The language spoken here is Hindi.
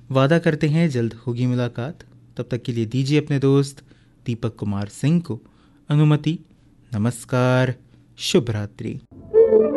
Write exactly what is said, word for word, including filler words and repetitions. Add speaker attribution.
Speaker 1: वादा करते हैं जल्द होगी मुलाकात। तब तक के लिए दीजिए अपने दोस्त दीपक कुमार सिंह को अनुमति। नमस्कार, शुभ रात्रि।